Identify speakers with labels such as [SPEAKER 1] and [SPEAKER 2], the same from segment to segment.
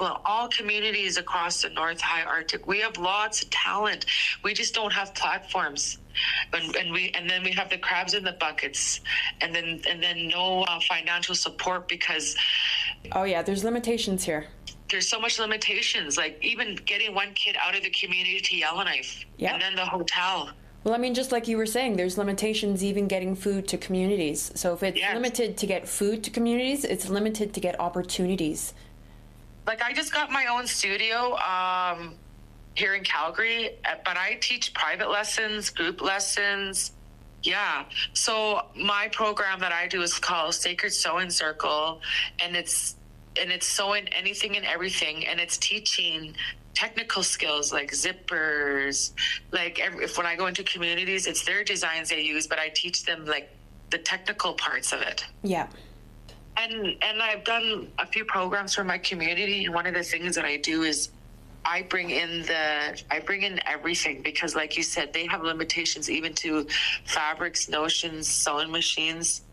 [SPEAKER 1] people in all communities across the North High Arctic. We have lots of talent. We just don't have platforms. And then we have the crabs in the buckets, and then no financial support because
[SPEAKER 2] oh yeah, there's limitations here.
[SPEAKER 1] There's so much limitations, like even getting one kid out of the community to Yellowknife,
[SPEAKER 2] yeah,
[SPEAKER 1] and then the hotel.
[SPEAKER 2] Well, I mean, just like you were saying, there's limitations even getting food to communities. So if it's limited to get food to communities, it's limited to get opportunities.
[SPEAKER 1] Like I just got my own studio here in Calgary, but I teach private lessons, group lessons. Yeah. So my program that I do is called Sacred Sewing Circle, and it's sewing anything and everything, and it's teaching technical skills like zippers. Like if when I go into communities, it's their designs they use, but I teach them like the technical parts of it.
[SPEAKER 2] Yeah.
[SPEAKER 1] And I've done a few programs for my community, and one of the things that I do is I bring in everything, because like you said, they have limitations even to fabrics, notions, sewing machines.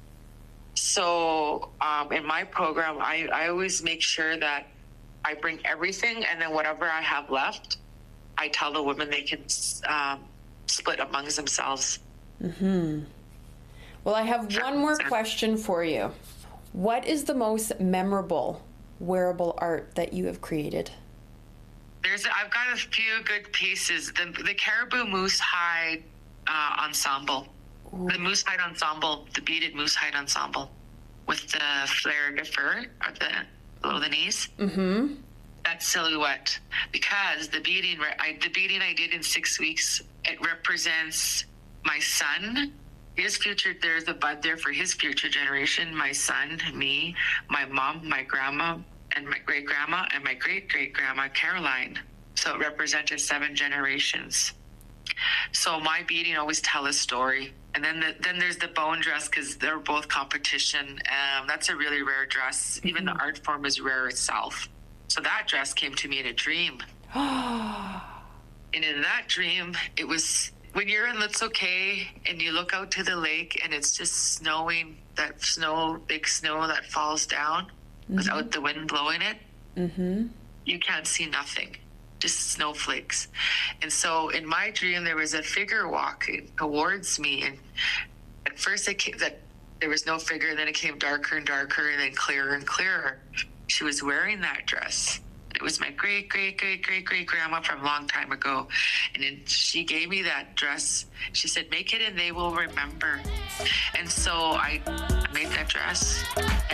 [SPEAKER 1] So in my program, I always make sure that I bring everything, and then whatever I have left, I tell the women they can split amongst themselves.
[SPEAKER 2] Mm-hmm. Well, I have one more question for you. What is the most memorable wearable art that you have created?
[SPEAKER 1] I've got a few good pieces. The Caribou Moose Hide ensemble. Ooh. The moose hide ensemble, the beaded moose hide ensemble with the flare de fur below the knees. Mm-hmm. That silhouette, because the beading I did in 6 weeks, it represents my son, his future. There's a bud there for his future generation. My son, me, my mom, my grandma, and my great grandma, and my great great grandma Caroline. So it represented 7 generations. So my beading always tell a story. And then there's the bone dress, because they're both competition. That's a really rare dress. Mm-hmm. Even the art form is rare itself. So that dress came to me in a dream. And in that dream, it was when you're in Let's Okay and you look out to the lake and it's just snowing, big snow that falls down, mm-hmm. without the wind blowing it. Mm-hmm. You can't see nothing. Just snowflakes. And so in my dream, there was a figure walking towards me. And at first there was no figure, and then it came darker and darker, and then clearer and clearer. She was wearing that dress. It was my great, great, great, great, great grandma from a long time ago. And then she gave me that dress. She said, make it and they will remember. And so I made that dress.